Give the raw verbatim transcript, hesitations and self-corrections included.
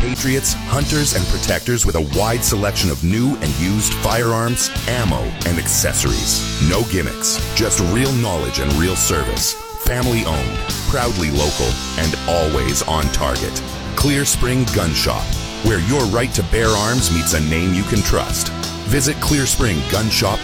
patriots, hunters, and protectors with a wide selection of new and used firearms, ammo, and accessories. No gimmicks, just real knowledge and real service. Family owned, proudly local, and always on target. Clear Spring Gun Shop, where your right to bear arms meets a name you can trust. Visit clear spring gun shop